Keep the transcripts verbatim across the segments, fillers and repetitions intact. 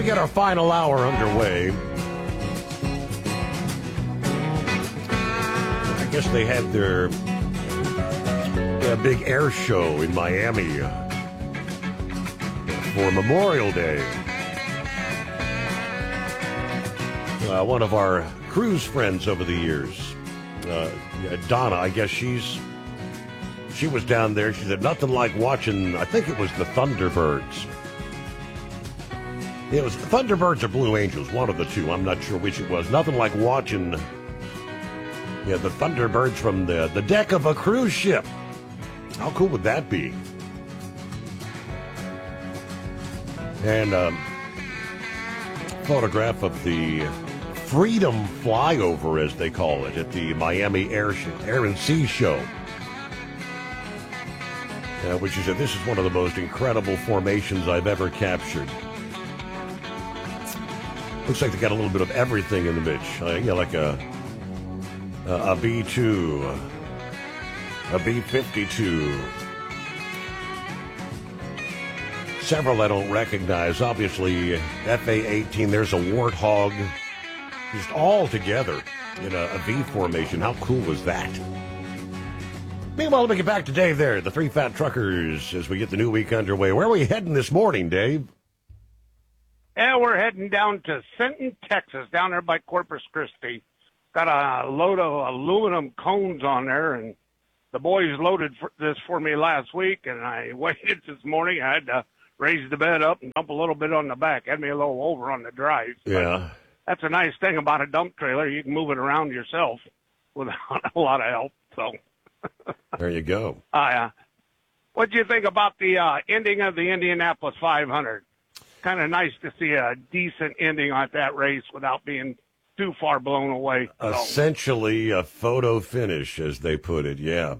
we get our final hour underway. I guess they had their uh, big air show in Miami uh, for Memorial Day. Uh, one of our cruise friends over the years, uh, Donna, I guess she's she was down there. She said nothing like watching, I think it was the Thunderbirds. It was Thunderbirds or Blue Angels, one of the two. I'm not sure which it was. Nothing like watching yeah, the Thunderbirds from the, the deck of a cruise ship. How cool would that be? And a um, photograph of the Freedom Flyover, as they call it, at the Miami Air, Air and Sea Show. Uh, which is, this is one of the most incredible formations I've ever captured. Looks like they got a little bit of everything in the bitch. Uh, you know, like a a, a B two, a B fifty-two. Several I don't recognize. Obviously, F A eighteen. There's a Warthog. Just all together in a, a V formation. How cool was that? Meanwhile, let me get back to Dave there. The Three Fat Truckers as we get the new week underway. Where are we heading this morning, Dave? Yeah, we're heading down to Sinton, Texas, down there by Corpus Christi. Got a load of aluminum cones on there, and the boys loaded for this for me last week, and I waited this morning. I had to raise the bed up and dump a little bit on the back. Had me a little over on the drive. Yeah. That's a nice thing about a dump trailer. You can move it around yourself without a lot of help. So there you go. Uh, what do you think about the uh, ending of the Indianapolis five hundred? Kind of nice to see a decent ending on that race without being too far blown away. Essentially a photo finish, as they put it, yeah.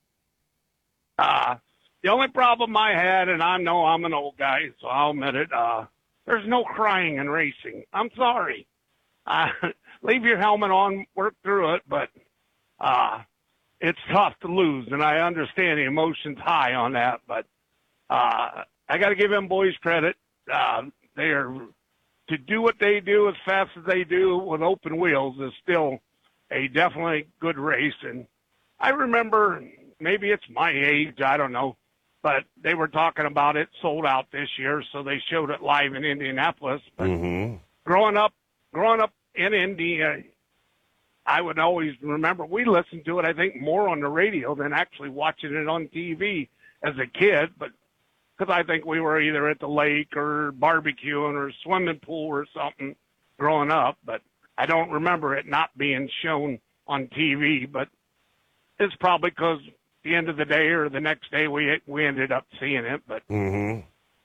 Uh, the only problem I had, and I know I'm an old guy, so I'll admit it, uh, there's no crying in racing. I'm sorry. Uh, leave your helmet on, work through it, but uh, it's tough to lose, and I understand the emotion's high on that, but uh, I got to give them boys credit. Uh, they are to do what they do as fast as they do with open wheels is still a definitely good race. And I remember, maybe it's my age, I don't know, but they were talking about it sold out this year, so they showed it live in Indianapolis. But mm-hmm. growing up, growing up in Indy, uh, I would always remember we listened to it, I think, more on the radio than actually watching it on T V as a kid, but because I think we were either at the lake or barbecuing or swimming pool or something growing up, but I don't remember it not being shown on T V, but it's probably because the end of the day or the next day we we ended up seeing it. But mm-hmm.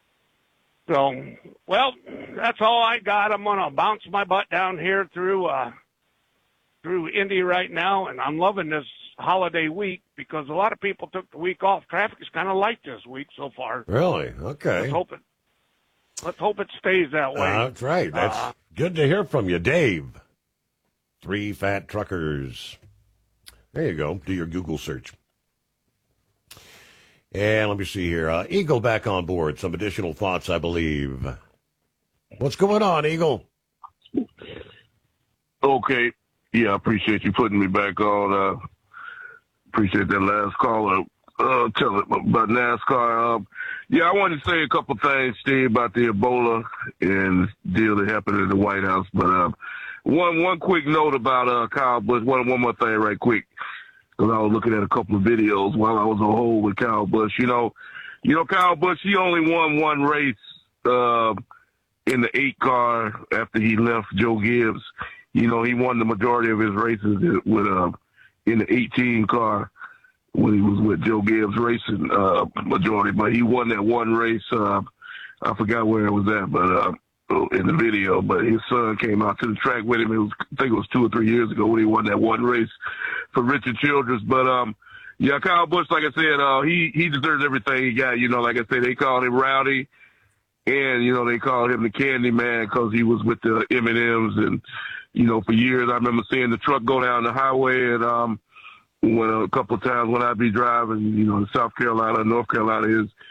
So, well, that's all I got. I'm going to bounce my butt down here through uh, through Indy right now, and I'm loving this holiday week because a lot of people took the week off. Traffic is kind of light this week so far. Really? Okay. Let's hope it, let's hope it stays that way. Uh, that's right. That's uh, good to hear from you, Dave. Three Fat Truckers. There you go. Do your Google search. And let me see here. Uh, Eagle back on board. Some additional thoughts, I believe. What's going on, Eagle? Okay. Yeah, I appreciate you putting me back on. Uh, appreciate that last caller. Uh, tell it about NASCAR. Uh, yeah, I wanted to say a couple things, Steve, about the Ebola and deal that happened in the White House. But uh, one one quick note about uh, Kyle Busch. One one more thing, right quick, because I was looking at a couple of videos while I was on hold with Kyle Busch. You know, you know, Kyle Busch, he only won one race uh, in the eight car after he left Joe Gibbs. You know, he won the majority of his races with uh, in the eighteen car when he was with Joe Gibbs racing uh, majority. But he won that one race. Uh, I forgot where it was at, but uh, in the video. But his son came out to the track with him. It was, I think it was two or three years ago when he won that one race for Richard Childress. But um, yeah, Kyle Busch, like I said, uh, he he deserves everything he got. You know, like I said, they called him Rowdy, and you know they called him the Candy Man because he was with the M and M's and. You know, for years, I remember seeing the truck go down the highway, and um, when a couple of times when I'd be driving, you know, in South Carolina, North Carolina, his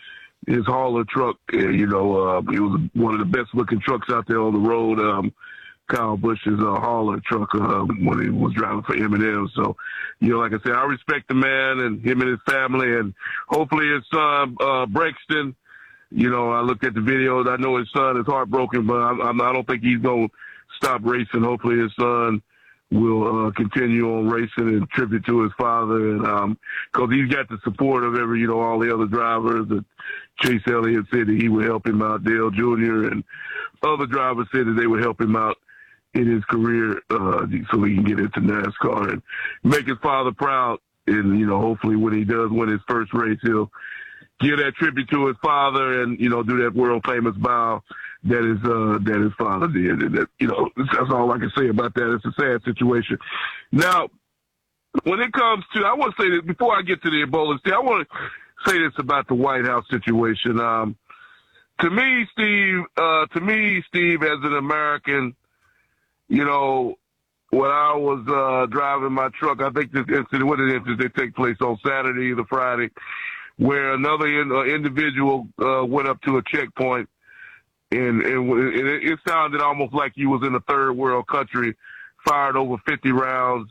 his hauler truck. Uh, you know, uh, it was one of the best looking trucks out there on the road. Um, Kyle Busch's uh, hauler truck uh, when he was driving for Eminem. So, you know, like I said, I respect the man and him and his family, and hopefully his son, uh, Brexton, you know, I looked at the videos. I know his son is heartbroken, but I, I'm, I don't think he's going to stop racing. Hopefully his son will uh, continue on racing in tribute to his father, and um, because he's got the support of every, you know, all the other drivers. That Chase Elliott said that he would help him out. Dale Junior and other drivers said that they would help him out in his career, uh, so he can get into NASCAR and make his father proud. And, you know, hopefully when he does win his first race, he'll give that tribute to his father and, you know, do that world famous bow that his, uh, that his father did. And that, you know, that's all I can say about that. It's a sad situation. Now, when it comes to, I want to say this before I get to the Ebola, I want to say this about the White House situation. Um, to me, Steve, uh, to me, Steve, as an American, you know, when I was uh, driving my truck, I think this incident, what did incident that take place on Saturday or Friday, where another in, uh, individual uh, went up to a checkpoint, and, and it, it sounded almost like he was in a third world country, fired over fifty rounds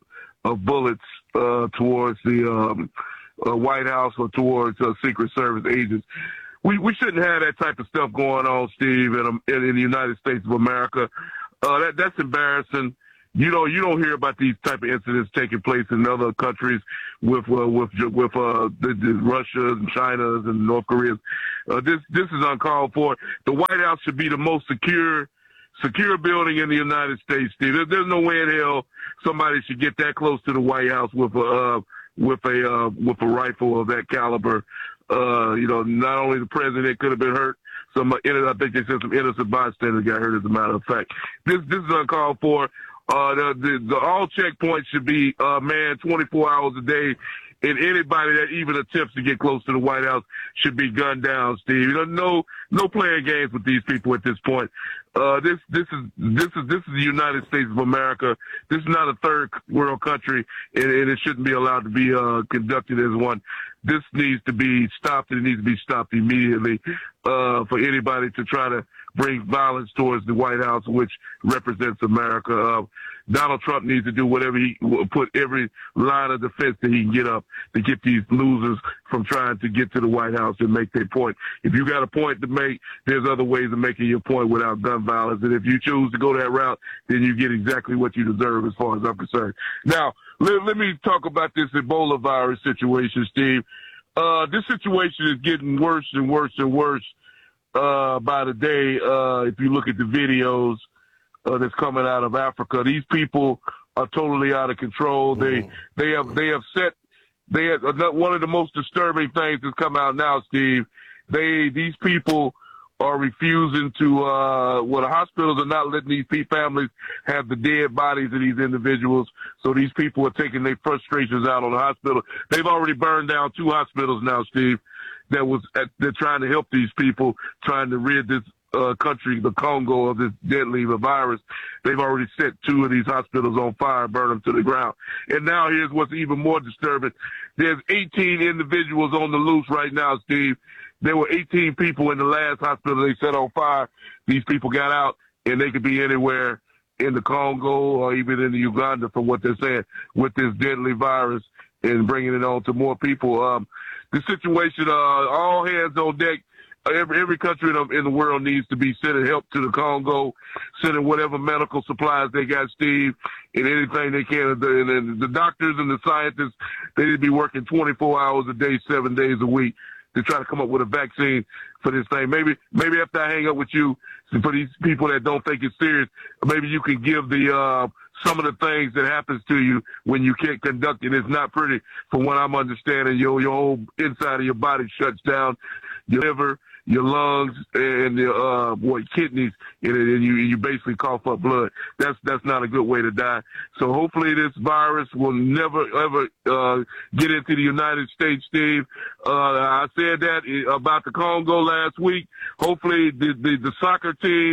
of bullets uh, towards the um, uh, White House or towards uh, Secret Service agents. We we shouldn't have that type of stuff going on, Steve, in, um, in, in the United States of America. Uh, that that's embarrassing. You know, you don't hear about these type of incidents taking place in other countries with uh, with with uh, the, the Russia and China and North Korea. Uh, this this is uncalled for. The White House should be the most secure secure building in the United States, Steve. There, there's no way in hell somebody should get that close to the White House with a uh, with a uh, with a rifle of that caliber. Uh, you know, not only the president could have been hurt. Some, I think they said some innocent bystanders got hurt, as a matter of fact. This this is uncalled for. Uh, the, the, the all checkpoints should be uh, manned twenty-four hours a day, and anybody that even attempts to get close to the White House should be gunned down, Steve. You know, no no playing games with these people at this point. Uh, this this is this is this is the United States of America. This is not a third world country, and, and it shouldn't be allowed to be uh, conducted as one. This needs to be stopped, and it needs to be stopped immediately uh, for anybody to try to bring violence towards the White House, which represents America. Uh, Donald Trump needs to do whatever he put every line of defense that he can get up to get these losers from trying to get to the White House and make their point. If you got a point to make, there's other ways of making your point without gun violence. And if you choose to go that route, then you get exactly what you deserve as far as I'm concerned. Now, let, let me talk about this Ebola virus situation, Steve. Uh, this situation is getting worse and worse and worse uh, by the day. Uh, if you look at the videos uh, that's coming out of Africa, these people are totally out of control. Mm. They they have they have set they have, one of the most disturbing things that's come out now, Steve. They these people are refusing to, uh, well, the hospitals are not letting these families have the dead bodies of these individuals. So these people are taking their frustrations out on the hospital. They've already burned down two hospitals now, Steve, that was, at, they're trying to help these people, trying to rid this, uh, country, the Congo, of this deadly virus. They've already set two of these hospitals on fire, burned them to the ground. And now here's what's even more disturbing. There's eighteen individuals on the loose right now, Steve. There were eighteen people in the last hospital they set on fire. These people got out, and they could be anywhere in the Congo or even in the Uganda, from what they're saying, with this deadly virus and bringing it on to more people. Um, the situation, uh, all hands on deck. Every every country in the, in the world needs to be sending help to the Congo, sending whatever medical supplies they got, Steve, and anything they can. And the, and the doctors and the scientists, they need to be working twenty-four hours a day, seven days a week, to try to come up with a vaccine for this thing. Maybe, maybe after I hang up with you, for these people that don't think it's serious, maybe you can give the, uh, some of the things that happens to you when you can't conduct it. It's not pretty, from what I'm understanding. Your, your whole inside of your body shuts down, your liver, your lungs, and your, uh, what, kidneys, and, and you, you basically cough up blood. That's, that's not a good way to die. So hopefully this virus will never, ever, uh, get into the United States, Steve. Uh, I said that about the Congo last week. Hopefully the, the, the soccer team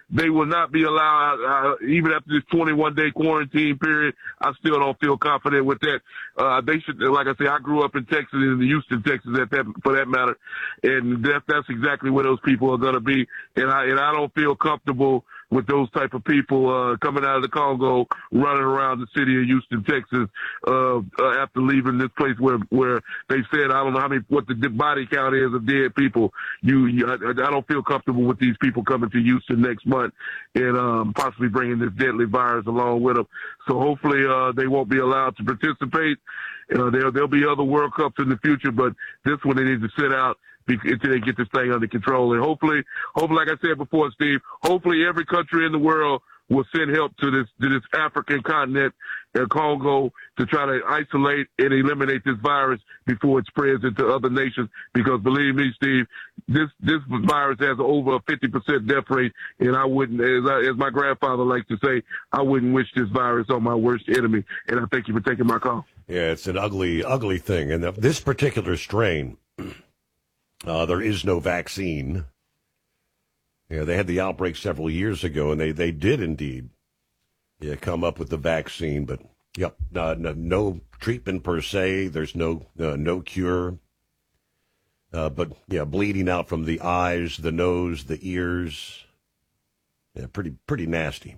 they will not be allowed, uh, even after this twenty-one day quarantine period. I still don't feel confident with that. Uh, they should, like I say, I grew up in Texas, in Houston, Texas, at that, for that matter. And that, that's exactly where those people are going to be. And I, and I don't feel comfortable with those type of people uh, coming out of the Congo, running around the city of Houston, Texas, uh, uh, after leaving this place where where they said, I don't know how many, what the body count is of dead people. You, you I, I don't feel comfortable with these people coming to Houston next month and um, possibly bringing this deadly virus along with them. So hopefully uh, they won't be allowed to participate. Uh, there there'll be other World Cups in the future, but this one they need to sit out until they get this thing under control. And hopefully, hopefully, like I said before, Steve, hopefully every country in the world will send help to this to this African continent, uh, Congo, to try to isolate and eliminate this virus before it spreads into other nations. Because believe me, Steve, this this virus has over a fifty percent death rate, and I wouldn't, as, I, as my grandfather likes to say, I wouldn't wish this virus on my worst enemy. And I thank you for taking my call. Yeah, it's an ugly, ugly thing. And this particular strain, Uh, there is no vaccine. Yeah, they had the outbreak several years ago, and they, they did indeed yeah, come up with the vaccine. But, yep, uh, no, no treatment per se. There's no uh, no cure. Uh, but, yeah, bleeding out from the eyes, the nose, the ears. Yeah, pretty pretty nasty.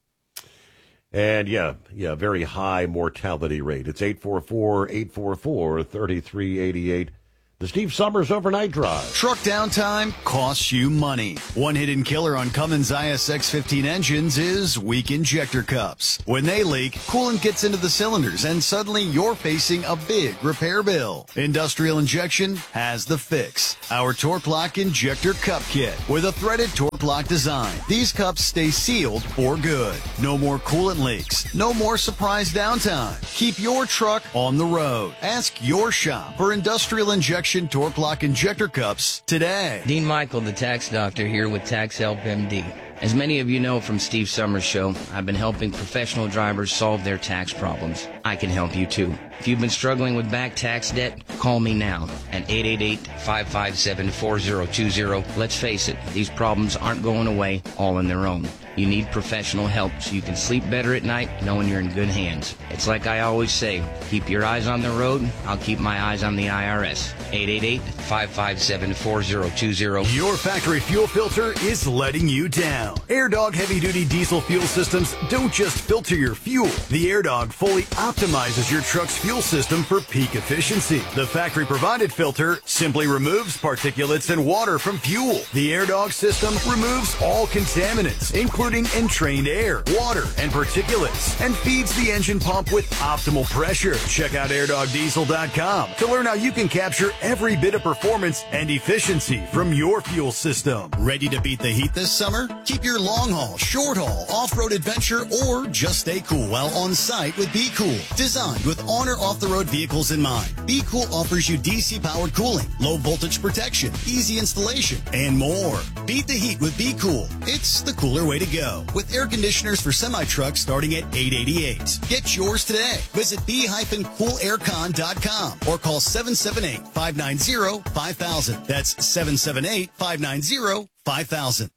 And, yeah, yeah, very high mortality rate. It's eight four four, eight four four, three three eight eight. The Steve Summers Overnight Drive. Truck downtime costs you money. One hidden killer on Cummins I S X fifteen engines is weak injector cups. When they leak, coolant gets into the cylinders and suddenly you're facing a big repair bill. Industrial Injection has the fix. Our Torque Lock Injector Cup Kit with a threaded Torque Lock design. These cups stay sealed for good. No more coolant leaks. No more surprise downtime. Keep your truck on the road. Ask your shop for Industrial Injection Torque Lock Injector Cups today. Dean Michael, the tax doctor, here with Tax Help M D. As many of you know from Steve Summers' show, I've been helping professional drivers solve their tax problems. I can help you too. If you've been struggling with back tax debt, call me now at eight eight eight, five five seven, four zero two zero. Let's face it, these problems aren't going away all on their own. You need professional help so you can sleep better at night knowing you're in good hands. It's like I always say, keep your eyes on the road, I'll keep my eyes on the I R S. eight eight eight, five five seven, four zero two zero. Your factory fuel filter is letting you down. AirDog heavy-duty diesel fuel systems don't just filter your fuel. The AirDog fully optimizes your truck's fuel system for peak efficiency. The factory-provided filter simply removes particulates and water from fuel. The AirDog system removes all contaminants, including entrained air, water, and particulates, and feeds the engine pump with optimal pressure. Check out air dog diesel dot com to learn how you can capture every bit of performance and efficiency from your fuel system. Ready to beat the heat this summer? Keep your long-haul, short-haul, off-road adventure, or just stay cool while on site with Be Cool. Designed with on or off-the-road vehicles in mind, Be Cool offers you D C-powered cooling, low-voltage protection, easy installation, and more. Beat the heat with Be Cool. It's the cooler way to go. With air conditioners for semi-trucks starting at eight hundred eighty-eight dollars. Get yours today. Visit be cool aircon dot com or call seven seven eight, five nine zero, five thousand. That's seven seven eight, five nine zero, five thousand.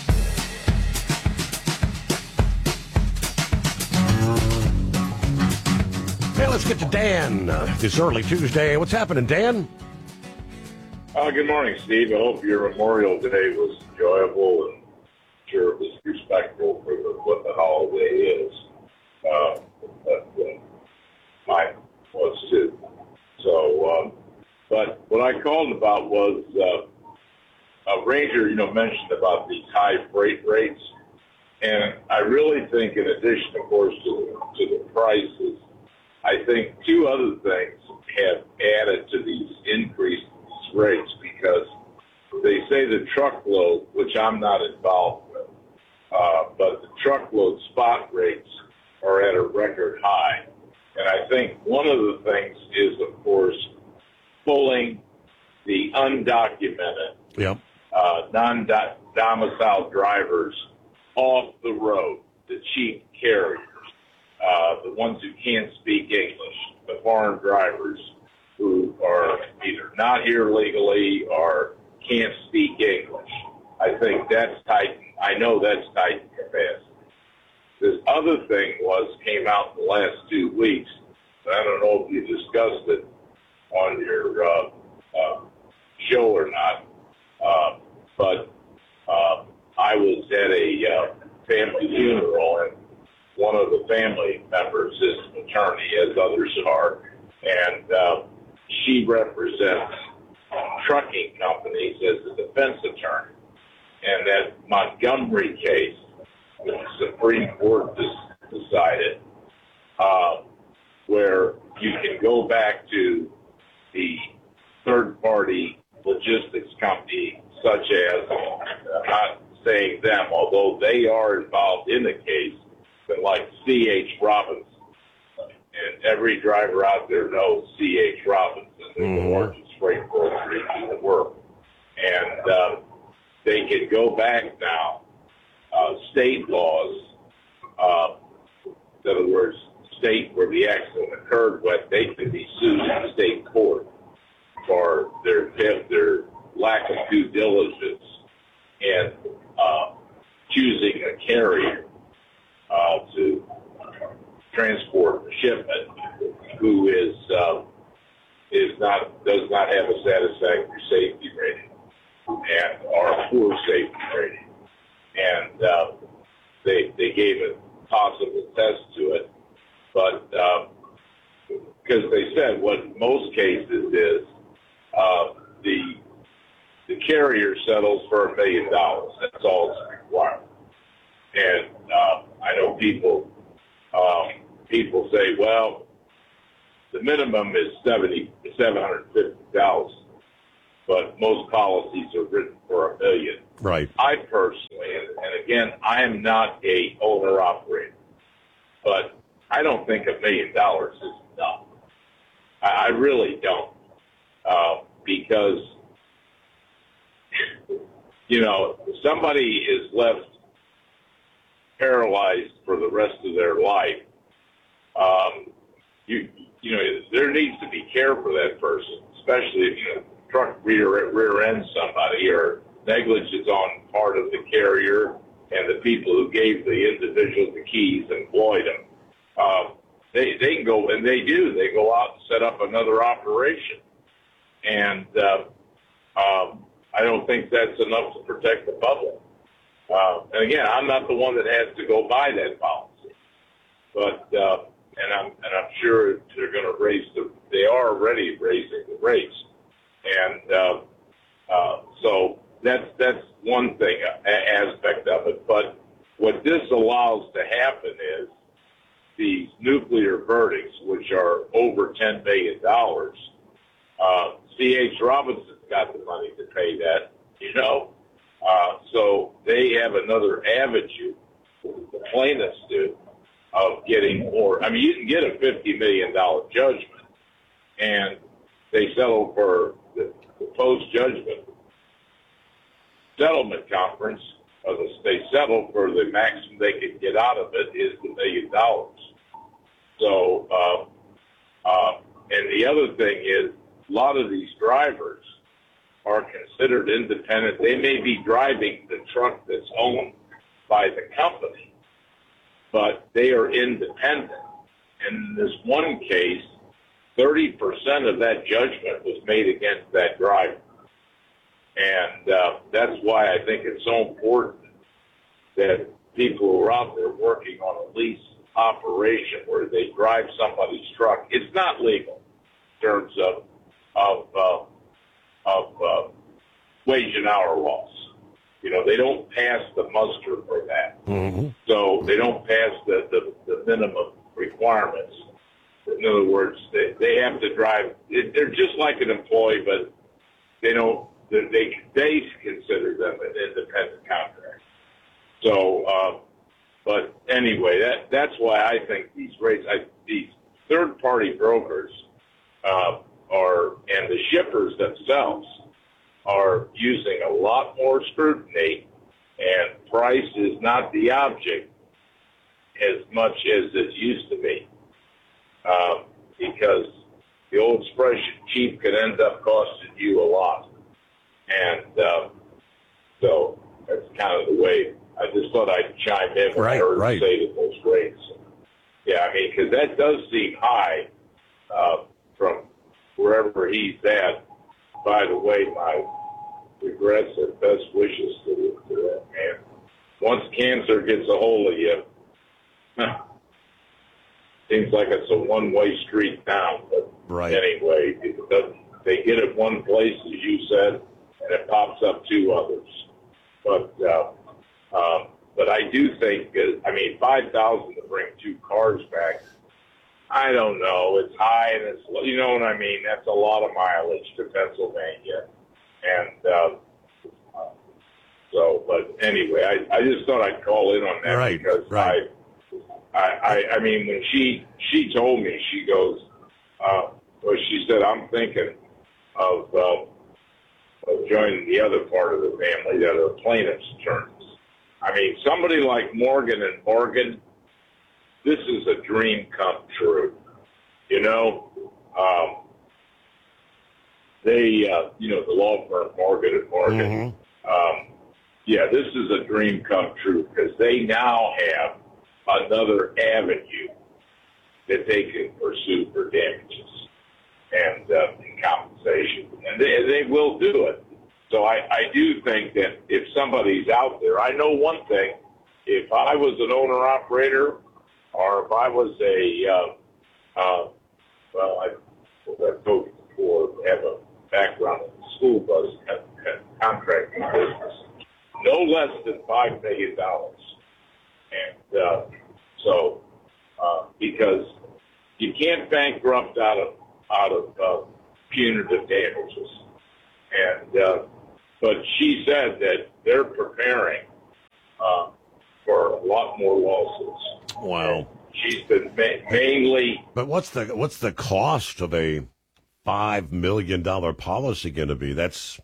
Hey, let's get to Dan uh, this early Tuesday. What's happening, Dan? Uh, good morning, Steve. I hope your Memorial Day was enjoyable and sure it was respectful for the, what the holiday is. Uh, but uh, mine was too. So, um, but what I called about was uh, a Ranger, you know, mentioned about these high freight rates, and I really think, in addition, of course, to the, to the prices, I think two other things have added to these increased rates, because they say the truckload, which I'm not involved with, uh, but the truckload spot rates are at a record high. And I think one of the things is, of course, pulling the undocumented, Yep. uh, non-domiciled drivers off the road, the cheap carriers, uh, the ones who can't speak English, the foreign drivers who are either not here legally or can't speak English. I think that's tight. I know that's tight in capacity. This other thing was came out in the last two weeks. I don't know if you discussed it on your uh, uh, show or not, uh, but uh, I was at a uh, family funeral, and one of the family members is an attorney, as others are, and uh, she represents trucking companies as a defense attorney. And that Montgomery case, the Supreme Court des- decided, uh, where you can go back to the third-party logistics company, such as, I'm not saying them, although they are involved in the case, but like C H. Robinson. And every driver out there knows C H. Robinson. They're Mm-hmm. the largest freight brokerage in the world. And uh, they can go back now, uh, state laws, uh, in other words, state where the accident occurred, but they can be sued in state court for their their lack of due diligence in uh, choosing a carrier uh, to transport a shipment who is uh, is not does not have a satisfactory safety rating and or a poor safety rating, and uh, they they gave a possible test to it, but because uh, they said what most cases is uh, the the carrier settles for a million dollars. That's all it's required, and uh, I know people um, people say, well, the minimum is seventy seven hundred fifty thousand. But most policies are written for a million. Right. I personally, and, and again, I am not a owner operator, but I don't think a million dollars is enough. I, I really don't, uh, because you know somebody is left paralyzed for the rest of their life. Um, you you know there needs to be care for that person, especially if you know. Truck rear rear end somebody or negligence on part of the carrier and the people who gave the individual the keys and employed them. Um, they they can go and they do. They go out and set up another operation, and uh, um, I don't think that's enough to protect the public. Uh, and again, I'm not the one that has to go buy that policy, but uh, and I'm and I'm sure they're going to raise the. They are already raising the rates. And uh, uh, so that's that's one thing uh, aspect of it. But what this allows to happen is these nuclear verdicts, which are over ten million dollars. Uh, C H. Robinson's got the money to pay that, you know. Uh, so they have another avenue, the plaintiffs do, of getting more. I mean, you can get a fifty million dollars judgment, and they settle for the, the post-judgment settlement conference, or the, they settle for the maximum they can get out of it is the million dollars. So, uh, uh, and the other thing is, a lot of these drivers are considered independent. They may be driving the truck that's owned by the company, but they are independent. And in this one case, thirty percent of that judgment was made against that driver. And uh, that's why I think it's so important that people who are out there working on a lease operation where they drive somebody's truck, it's not legal in terms of of, uh, of uh, wage and hour laws. You know, they don't pass the muster for that. Mm-hmm. So they don't pass the, the, the minimum requirements. In other words, they, they have to drive. They're just like an employee, but they don't. They they consider them an independent contractor. So, uh, but anyway, that that's why I think these rates, I, these third-party brokers, uh, are and the shippers themselves are using a lot more scrutiny, and price is not the object as much as it used to be. Um, because the old expression, cheap could end up costing you a lot. And uh, so that's kind of the way. I just thought I'd chime in when Right, I heard right. him say that those rates. Yeah, I mean, because that does seem high uh, from wherever he's at. By the way, my regrets and best wishes to, to that man. Once cancer gets a hold of you, seems like it's a one-way street down. But Right. anyway, it doesn't, they get it one place, as you said, and it pops up two others. But uh, um, but I do think, uh, I mean, five thousand to bring two cars back. I don't know. It's high and it's, you know what I mean? That's a lot of mileage to Pennsylvania. And uh, so, but anyway, I, I just thought I'd call in on that Right, because right. I, I, I, I mean, when she, she told me, she goes, uh, well, she said, I'm thinking of, uh, of joining the other part of the family that are plaintiff's attorneys. I mean, somebody like Morgan and Morgan, this is a dream come true. You know, um, they, uh, you know, the law firm Morgan and Morgan. Mm-hmm. Um, yeah, this is a dream come true because they now have another avenue that they can pursue for damages and, uh, and compensation, and they, they will do it. So I, I do think that if somebody's out there, I know one thing: if I was an owner-operator, or if I was a, uh, uh, well, I, I've told you before, have a background in the school bus contracting business, no less than five million dollars. And uh, so, uh, because you can't bankrupt out of out of uh, punitive damages, and uh, but she said that they're preparing uh, for a lot more lawsuits. Wow. She's been ma- mainly. But what's the what's the cost of a five million dollar policy going to be? That's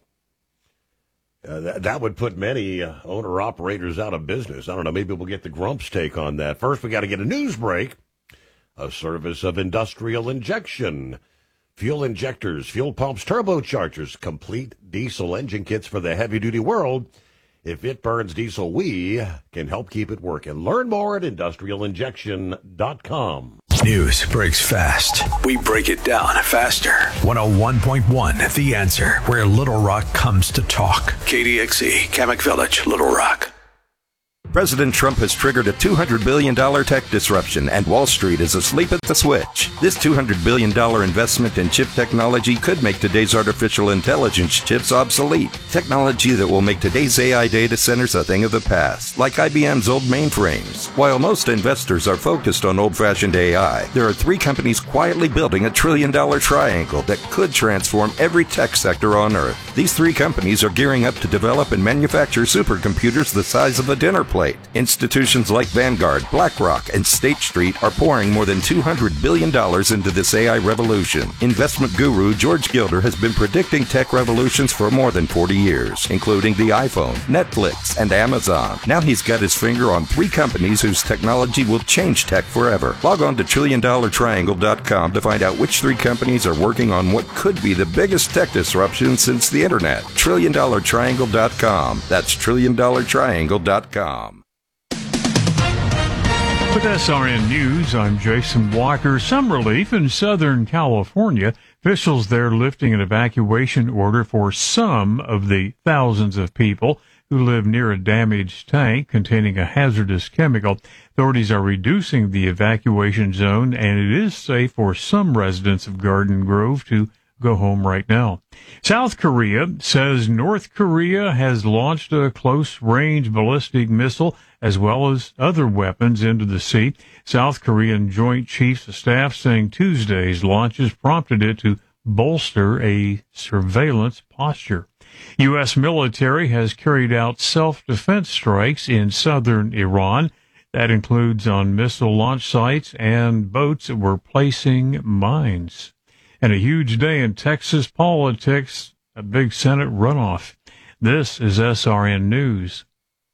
uh, that, that would put many uh, owner operators out of business. I don't know. Maybe we'll get the Grumps take on that. First, we got to get a news break. A service of Industrial Injection. Fuel injectors, fuel pumps, turbochargers, complete diesel engine kits for the heavy-duty world. If it burns diesel, we can help keep it working. Learn more at industrial injection dot com. News breaks fast. We break it down faster. one oh one point one, The Answer, where Little Rock comes to talk. K D X E, Kamak Village, Little Rock. President Trump has triggered a two hundred billion dollars tech disruption, and Wall Street is asleep at the switch. This two hundred billion dollars investment in chip technology could make today's artificial intelligence chips obsolete. Technology that will make today's A I data centers a thing of the past, like I B M's old mainframes. While most investors are focused on old-fashioned A I, there are three companies quietly building a trillion-dollar triangle that could transform every tech sector on Earth. These three companies are gearing up to develop and manufacture supercomputers the size of a dinner plate. Institutions like Vanguard, BlackRock, and State Street are pouring more than two hundred billion dollars into this A I revolution. Investment guru George Gilder has been predicting tech revolutions for more than forty years, including the iPhone, Netflix, and Amazon. Now he's got his finger on three companies whose technology will change tech forever. Log on to trillion dollar triangle dot com to find out which three companies are working on what could be the biggest tech disruption since the internet. trillion dollar triangle dot com. That's trillion dollar triangle dot com. With S R N News, I'm Jason Walker. Some relief in Southern California. Officials there lifting an evacuation order for some of the thousands of people who live near a damaged tank containing a hazardous chemical. Authorities are reducing the evacuation zone, and it is safe for some residents of Garden Grove to go home right now. South Korea says North Korea has launched a close-range ballistic missile as well as other weapons into the sea. South Korean Joint Chiefs of Staff saying Tuesday's launches prompted it to bolster a surveillance posture. U S military has carried out self-defense strikes in southern Iran. That includes on missile launch sites and boats that were placing mines. And a huge day in Texas politics, a big Senate runoff. This is S R N News.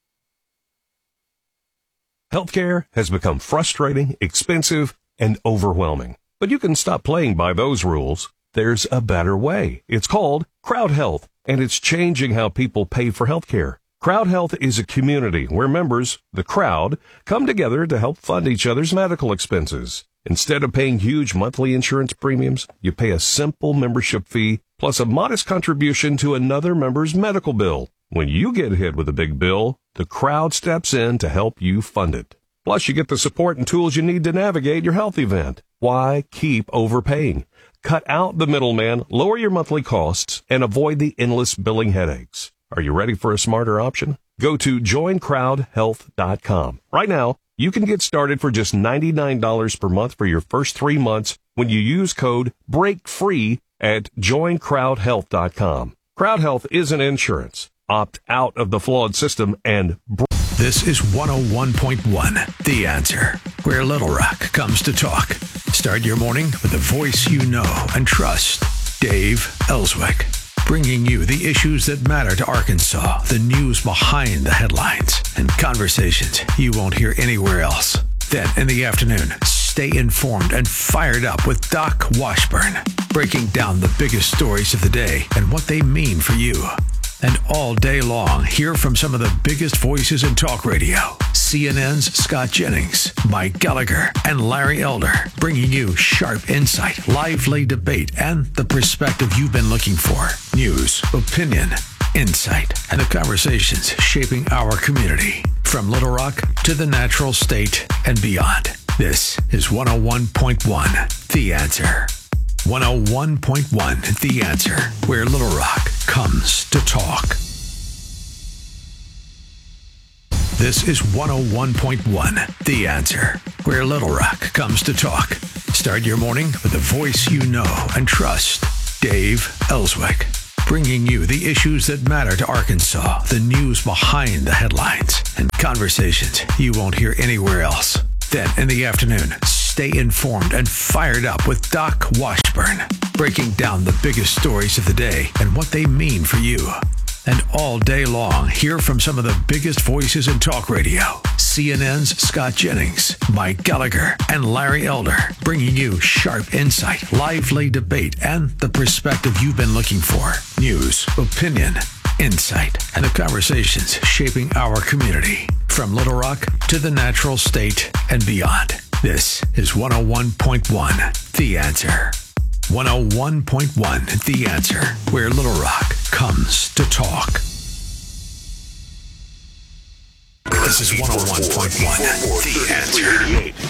Healthcare has become frustrating, expensive, and overwhelming. But you can stop playing by those rules. There's a better way. It's called Crowd Health, and it's changing how people pay for healthcare. Crowd Health is a community where members, the crowd, come together to help fund each other's medical expenses. Instead of paying huge monthly insurance premiums, you pay a simple membership fee plus a modest contribution to another member's medical bill. When you get hit with a big bill, the crowd steps in to help you fund it. Plus, you get the support and tools you need to navigate your health event. Why keep overpaying? Cut out the middleman, lower your monthly costs, and avoid the endless billing headaches. Are you ready for a smarter option? Go to join crowd health dot com. Right now, you can get started for just ninety-nine dollars per month for your first three months when you use code BREAKFREE at join crowd health dot com. Crowd Health isn't insurance. Opt out of the flawed system and... This is one oh one point one, The Answer, where Little Rock comes to talk. Start your morning with a voice you know and trust. Dave Ellswick, bringing you the issues that matter to Arkansas, the news behind the headlines, and conversations you won't hear anywhere else. Then in the afternoon, stay informed and fired up with Doc Washburn, breaking down the biggest stories of the day and what they mean for you. And all day long, hear from some of the biggest voices in talk radio. C N N's Scott Jennings, Mike Gallagher, and Larry Elder, bringing you sharp insight, lively debate, and the perspective you've been looking for. News, opinion, insight, and the conversations shaping our community. From Little Rock to the Natural State and beyond. This is one oh one point one, The Answer. one oh one point one, The Answer, where Little Rock comes to talk. This is one oh one point one, The Answer, where Little Rock comes to talk. Start your morning with a voice you know and trust. Dave Ellswick, bringing you the issues that matter to Arkansas, the news behind the headlines, and conversations you won't hear anywhere else. Then in the afternoon, stay informed and fired up with Doc Washburn, breaking down the biggest stories of the day and what they mean for you. And all day long, hear from some of the biggest voices in talk radio. C N N's Scott Jennings, Mike Gallagher, and Larry Elder, bringing you sharp insight, lively debate, and the perspective you've been looking for. News, opinion, insight, and the conversations shaping our community. From Little Rock to the Natural State and beyond. This is one oh one point one, The Answer. one oh one point one, The Answer, where Little Rock comes to talk. This is one oh one point one, The Answer.